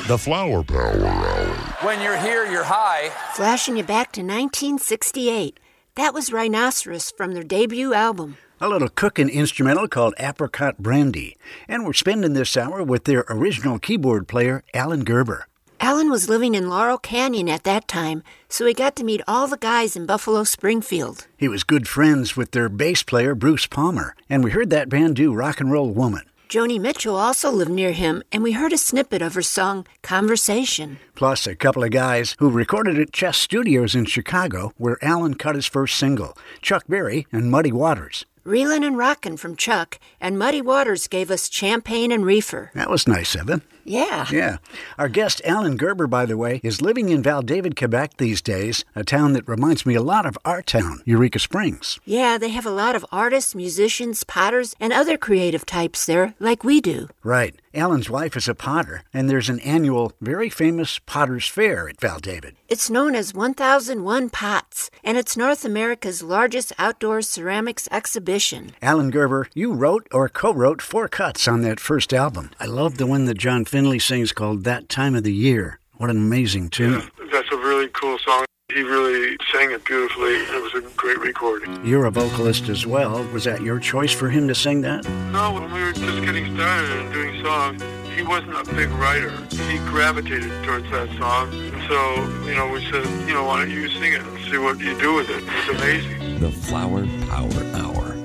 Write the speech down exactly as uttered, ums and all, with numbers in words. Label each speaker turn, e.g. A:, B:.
A: The Flower Power Hour.
B: When you're here, you're high.
C: Flashing you back to nineteen sixty-eight. That was Rhinoceros from their debut album.
D: A little cooking instrumental called Apricot Brandy. And we're spending this hour with their original keyboard player, Alan Gerber.
C: Alan was living in Laurel Canyon at that time, so he got to meet all the guys in Buffalo Springfield.
D: He was good friends with their bass player, Bruce Palmer, and we heard that band do Rock and Roll Woman.
C: Joni Mitchell also lived near him, and we heard a snippet of her song, Conversation.
D: Plus a couple of guys who recorded at Chess Studios in Chicago, where Alan cut his first single, Chuck Berry and Muddy Waters.
C: Reelin' and Rockin' from Chuck, and Muddy Waters gave us Champagne and Reefer.
D: That was nice of him.
C: Yeah.
D: Yeah. Our guest, Alan Gerber, by the way, is living in Val-David, Quebec these days, a town that reminds me a lot of our town, Eureka Springs.
C: Yeah, they have a lot of artists, musicians, potters, and other creative types there, like we do.
D: Right. Alan's wife is a potter, and there's an annual, very famous Potter's Fair at Val-David.
C: It's known as one thousand one Pots, and it's North America's largest outdoor ceramics exhibition.
D: Alan Gerber, you wrote or co-wrote four cuts on that first album. I love the one that John Finley sings called That Time of the Year. What an amazing tune.
E: Yeah, that's a really cool song. He really sang it beautifully. It was a great recording.
D: You're a vocalist as well. Was that your choice for him to sing that?
E: No, when we were just getting started and doing songs, he wasn't a big writer. He gravitated towards that song. And so, you know, we said, you know, why don't you sing it and see what you do with it? It's amazing.
A: The Flower Power Hour.